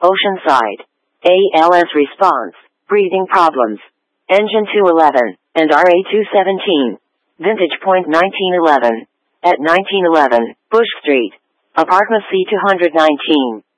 Oceanside. ALS response, breathing problems. Engine 211, and RA 217. Vintage Point 1911. At 1911, Bush Street. Apartment C 219.